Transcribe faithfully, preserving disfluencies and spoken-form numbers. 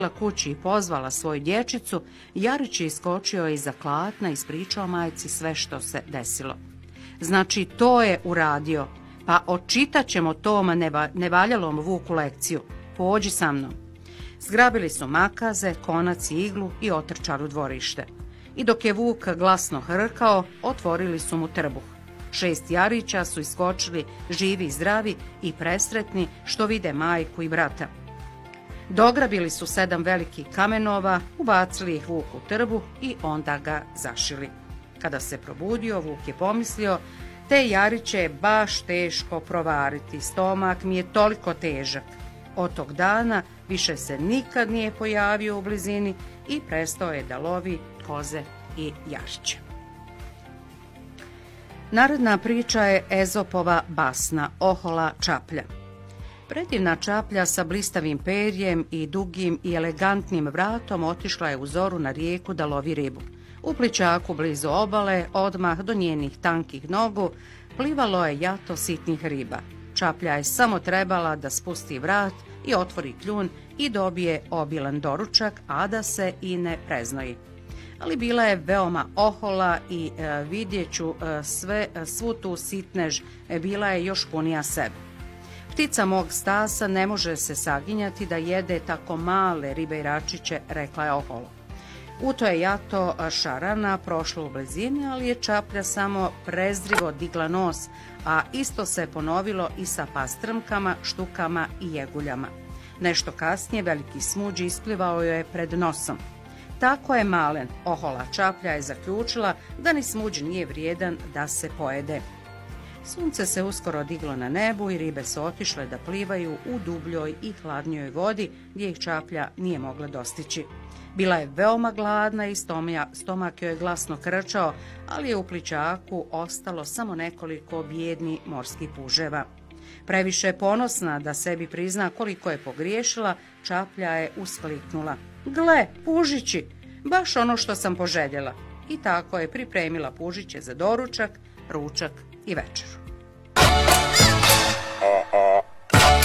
kući i pozvala svoju dječicu, Jarić je iskočio iza klatna i ispričao majci sve što se desilo. Znači, to je uradio, pa očitat ćemo tom neva, nevaljalom Vuku lekciju. Pođi sa mnom. Zgrabili su makaze, konac i iglu i otrčali u dvorište. I dok je Vuk glasno hrkao, otvorili su mu trbuh. Šest Jarića su iskočili živi i zdravi i presretni što vide majku i brata. Dograbili su sedam velikih kamenova, ubacili ih Vuku u trbuh i onda ga zašili. Kada se probudio, Vuk je pomislio, te Jariće je baš teško provariti, stomak mi je toliko težak. Od tog dana više se nikad nije pojavio u blizini i prestao je da lovi koze i Jariće. Naredna priča je Ezopova basna Ohola čaplja. Predivna čaplja sa blistavim perjem i dugim i elegantnim vratom otišla je u zoru na rijeku da lovi ribu. U plićaku blizu obale, odmah do njenih tankih nogu, plivalo je jato sitnih riba. Čaplja je samo trebala da spusti vrat i otvori kljun i dobije obilan doručak, a da se i ne preznoji. Ali bila je veoma ohola i e, vidjet ću e, sve, svu tu sitnež, e, bila je još punija sebe. Ptica mog stasa ne može se saginjati da jede tako male ribe i račiće, rekla je oholo. U to je jato šarana prošlo u blizini, ali je čaplja samo prezrivo digla nos, a isto se ponovilo i sa pastrmkama, štukama i jeguljama. Nešto kasnije veliki smuđ isplivao joj je pred nosom. Tako je malen, ohola čaplja je zaključila da ni smuđ nije vrijedan da se pojede. Sunce se uskoro diglo na nebu i ribe su otišle da plivaju u dubljoj i hladnjoj vodi gdje ih čaplja nije mogla dostići. Bila je veoma gladna i stomija, stomak joj je glasno krčao, ali je u plićaku ostalo samo nekoliko bijednih morskih puževa. Previše ponosna da sebi prizna koliko je pogriješila, čaplja je uskliknula. Gle, pužići, baš ono što sam poželjela. I tako je pripremila pužiće za doručak, ručak i večeru.